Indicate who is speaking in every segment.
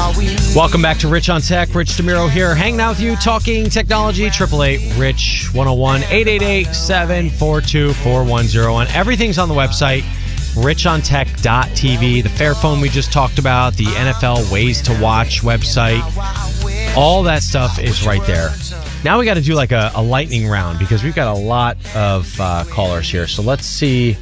Speaker 1: Welcome back to Rich on Tech. Rich DeMiro here, hanging out with you, talking technology. 888-RICH-101, 888-742-4101. Everything's on the website, richontech.tv. The Fairphone we just talked about, the NFL Ways to Watch website, all that stuff is right there. Now we got to do like a lightning round because we've got a lot of callers here. So let's see.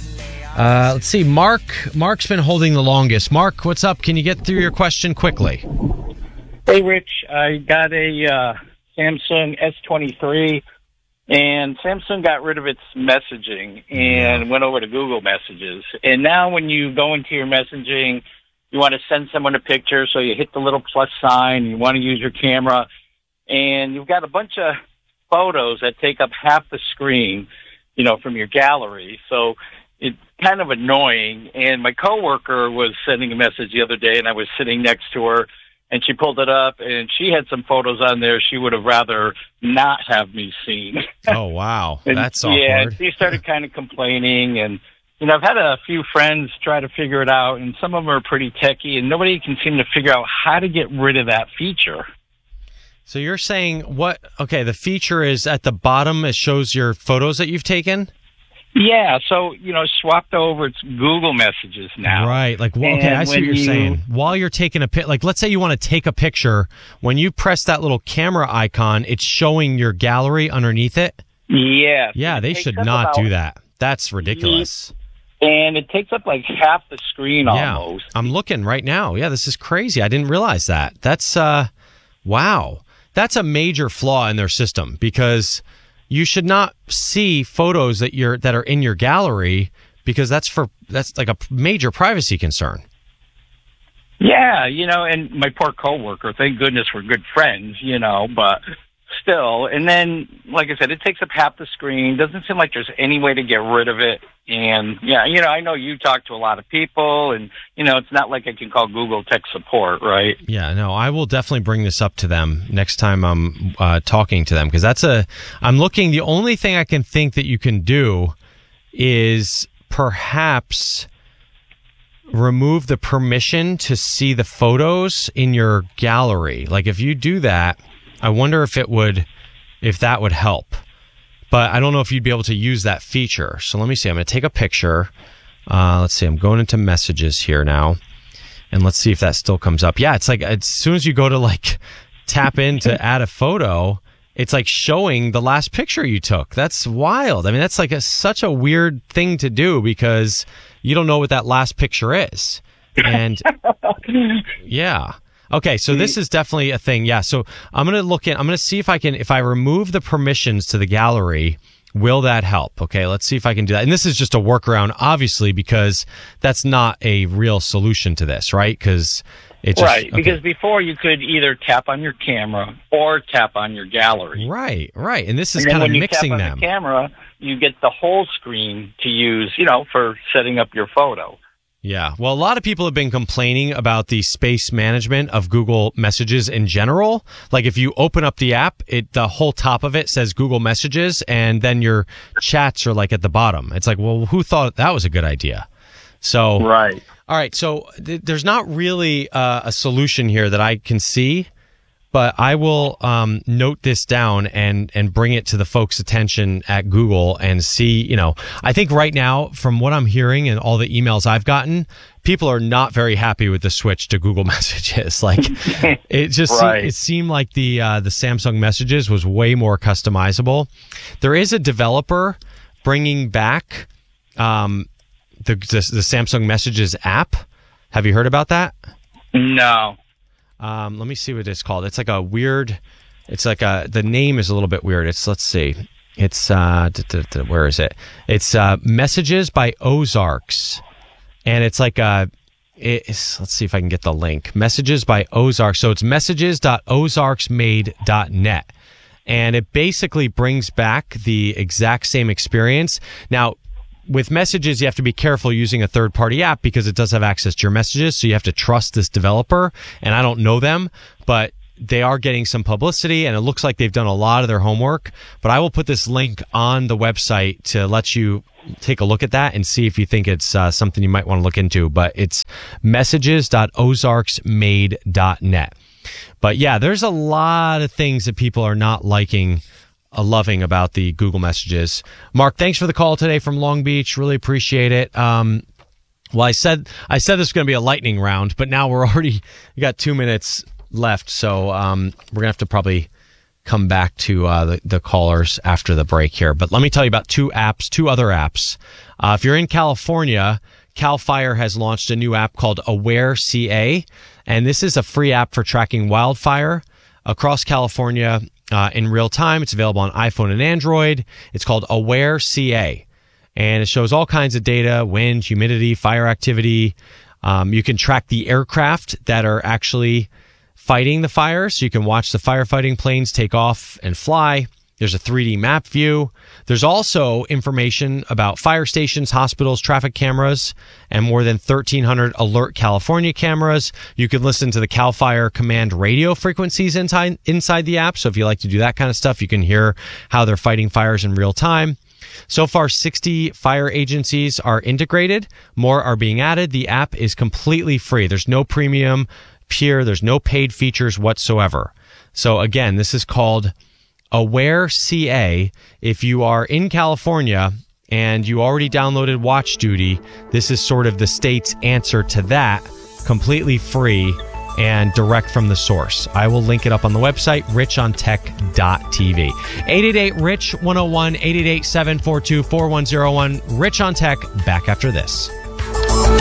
Speaker 1: Mark's been holding the longest. Mark, what's up? Can you get through your question quickly?
Speaker 2: Hey, Rich. I got a Samsung S23, and Samsung got rid of its messaging and went over to Google Messages. And now when you go into your messaging, you want to send someone a picture, so you hit the little plus sign, you want to use your camera, and you've got a bunch of photos that take up half the screen, from your gallery. So it's kind of annoying. And my coworker was sending a message the other day, and I was sitting next to her, and she pulled it up, and she had some photos on there she would have rather not have me seen.
Speaker 1: Oh, wow. That's awkward.
Speaker 2: Yeah, she started kind of complaining, and, I've had a few friends try to figure it out, and some of them are pretty techie, and nobody can seem to figure out how to get rid of that feature.
Speaker 1: So you're saying the feature is at the bottom. It shows your photos that you've taken?
Speaker 2: Yeah, so, swapped over, it's Google Messages now.
Speaker 1: Right, I see what you're saying. While you're taking a picture, let's say you want to take a picture, when you press that little camera icon, it's showing your gallery underneath it?
Speaker 2: Yeah.
Speaker 1: Yeah, they should not do that. That's ridiculous.
Speaker 2: And it takes up like half the screen almost.
Speaker 1: I'm looking right now. Yeah, this is crazy. I didn't realize that. That's, wow. That's a major flaw in their system because you should not see photos that are in your gallery because that's like a major privacy concern.
Speaker 2: Yeah, and my poor coworker, thank goodness we're good friends, but still. And then, like I said, it takes up half the screen. Doesn't seem like there's any way to get rid of it. And yeah, I know you talk to a lot of people, and it's not like I can call Google Tech Support, right?
Speaker 1: Yeah, no, I will definitely bring this up to them next time I'm talking to them because I'm looking. The only thing I can think that you can do is perhaps remove the permission to see the photos in your gallery. Like if you do that, I wonder if that would help. But I don't know if you'd be able to use that feature. So let me see. I'm going to take a picture. Let's see. I'm going into messages here now. And let's see if that still comes up. Yeah, it's like as soon as you go to tap in to add a photo, it's like showing the last picture you took. That's wild. I mean, that's like such a weird thing to do because you don't know what that last picture is. And yeah. Okay, so this is definitely a thing. Yeah, so I'm going to see if I remove the permissions to the gallery, will that help? Okay, let's see if I can do that. And this is just a workaround, obviously, because that's not a real solution to this, right? Because
Speaker 2: because before you could either tap on your camera or tap on your gallery.
Speaker 1: Right. And this is kind of mixing them.
Speaker 2: When you tap on the camera, you get the whole screen to use, for setting up your photo.
Speaker 1: Yeah. Well, a lot of people have been complaining about the space management of Google Messages in general. Like if you open up the app, the whole top of it says Google Messages and then your chats are at the bottom. It's like, well, who thought that was a good idea? So,
Speaker 2: right.
Speaker 1: All right. So there's not really a solution here that I can see, but I will note this down and bring it to the folks' attention at Google and see, I think right now, from what I'm hearing and all the emails I've gotten, people are not very happy with the switch to Google Messages. It just it seemed like the Samsung Messages was way more customizable. There is a developer bringing back the Samsung Messages app. Have you heard about that?
Speaker 2: No.
Speaker 1: Let me see what it's called. It's like a weird. It's like the name is a little bit weird. Let's see. It's where is it? It's Messages by Ozarks, and it's like let's see if I can get the link. Messages by Ozarks. So it's messages.ozarksmade.net, and it basically brings back the exact same experience. Now, with Messages, you have to be careful using a third-party app because it does have access to your messages, so you have to trust this developer, and I don't know them, but they are getting some publicity, and it looks like they've done a lot of their homework. But I will put this link on the website to let you take a look at that and see if you think it's something you might want to look into. But it's messages.ozarksmade.net. But yeah, there's a lot of things that people are not loving about the Google Messages. Mark, thanks for the call today from Long Beach. Really appreciate it. Well, I said this was going to be a lightning round, but now we got 2 minutes left, so we're going to have to probably come back to the callers after the break here. But let me tell you about two other apps. If you're in California, CAL FIRE has launched a new app called Aware CA, and this is a free app for tracking wildfire across California in real time. It's available on iPhone and Android. It's called Aware CA. And it shows all kinds of data, wind, humidity, fire activity. You can track the aircraft that are actually fighting the fire, so you can watch the firefighting planes take off and fly. There's a 3D map view. There's also information about fire stations, hospitals, traffic cameras, and more than 1,300 Alert California cameras. You can listen to the CAL FIRE command radio frequencies inside the app. So if you like to do that kind of stuff, you can hear how they're fighting fires in real time. So far, 60 fire agencies are integrated. More are being added. The app is completely free. There's no premium tier. There's no paid features whatsoever. So again, this is called Aware CA. If you are in California and you already downloaded Watch Duty, this is sort of the state's answer to that, completely free and direct from the source. I will link it up on the website, richontech.tv. 888-RICH-101, 888-742-4101. Rich on Tech, back after this.